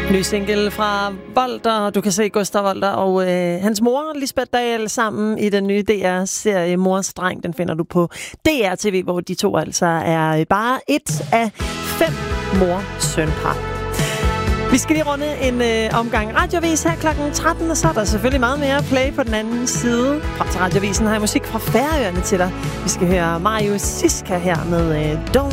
Ny single fra Volter. Du kan se Gustav Volter og hans mor, Lisbeth Dahl, sammen i den nye DR-serie Mors Dreng. Den finder du på DR-TV, hvor de to altså er bare et af 5 mor-søn-par. Vi skal lige runde en omgang radiovis her klokken 13, og så er der selvfølgelig meget mere play på den anden side. Frem til radiovisen har jeg musik fra Færøerne til dig. Vi skal høre Marius Siska her med Don't